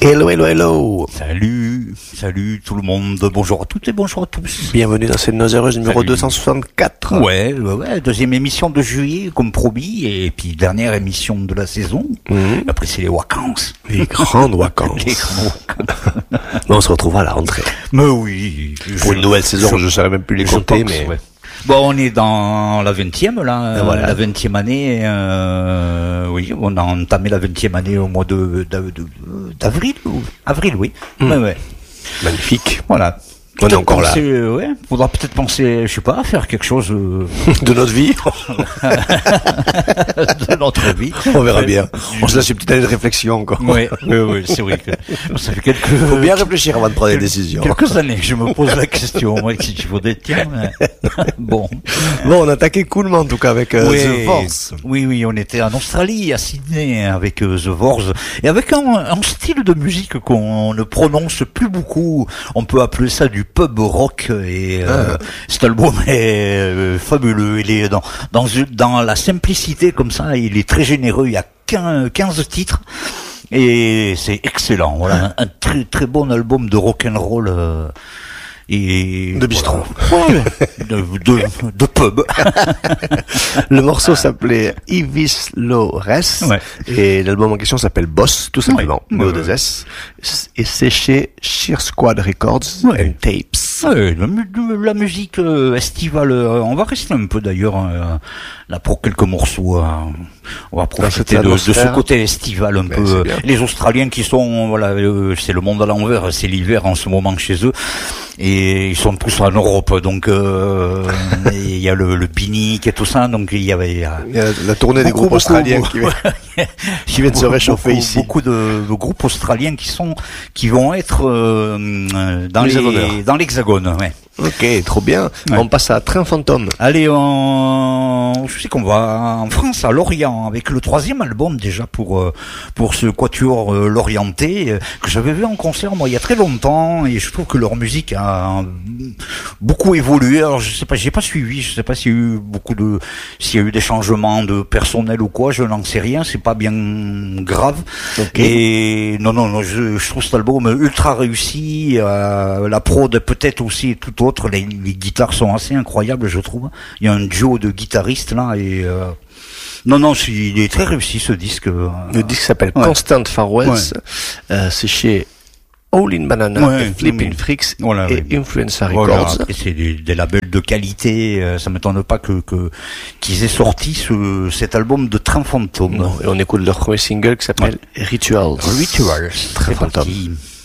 Hello, hello, hello. Salut tout le monde, bonjour à toutes et bonjour à tous. Bienvenue dans cette Nozereuse numéro 264. Ouais, deuxième émission de juillet comme promis, et puis dernière émission de la saison. Après c'est les vacances. Les grandes vacances. Les grandes vacances. Mais on se retrouvera à la rentrée. Mais oui. Pour une nouvelle saison, je ne saurais même plus les compter, mais... Ouais. Bon, on est dans la 20e, là, voilà. La 20e année, oui, on a entamé la 20e année au mois d'avril, avril, oui. Ouais. Magnifique. Voilà. On est encore là. Ouais, faudra peut-être penser, je sais pas, à faire quelque chose de notre vie. De notre vie. On verra bien. On se laisse une petite année de réflexion, quoi. Oui, c'est vrai que ça fait faut bien réfléchir avant de prendre des décisions. Quelques années que je me pose la question, moi, si tu veux tiens. Bon, on attaquait coolment, en tout cas, avec The Vorz. Oui, on était en Australie, à Sydney, avec The Vorz, et avec un style de musique qu'on ne prononce plus beaucoup. On peut appeler ça du pub rock, et cet album est fabuleux. Il est dans la simplicité comme ça, il est très généreux. Il y a 15 titres et c'est excellent. Voilà, un très très bon album de rock and roll. Et de bistrot. Voilà. de pub. Le morceau s'appelait Ivis Lores, et l'album en question s'appelle Boss, tout simplement, B-O-2-S, et c'est chez Sheer Squad Records and Tapes. La musique estivale, on va rester un peu d'ailleurs là pour quelques morceaux. On va profiter de ce côté estival un peu. Les Australiens qui sont, voilà, c'est le monde à l'envers, c'est l'hiver en ce moment chez eux. Et ils sont tous en Europe, donc il y a le Binic et tout ça, donc il y a la tournée des groupes australiens qui viennent se réchauffer ici. Beaucoup de groupes australiens qui vont être dans l'Hexagone. Ouais. Ok, trop bien. On passe à Train Fantôme. Allez, je sais qu'on va en France, à Lorient, avec le 3e album déjà pour ce quatuor lorientais, que j'avais vu en concert moi il y a très longtemps, et je trouve que leur musique a beaucoup évolué. Alors je sais pas, j'ai pas suivi, je sais pas s'il y a eu des changements de personnel ou quoi, je n'en sais rien, c'est pas bien grave. Et non, je trouve cet album ultra réussi, la prod peut-être aussi tout autre, les guitares sont assez incroyables, je trouve. Il y a un duo de guitaristes là, et il est très réussi ce disque. Le disque s'appelle Constant Farewells, c'est chez All in Banana, Flippin' Freaks et Influencer Records. Après, c'est des labels de qualité, ça m'étonne pas qu'ils aient sorti cet album de Train Fantôme. Et on écoute leur premier single qui s'appelle Rituals. Train Fantôme.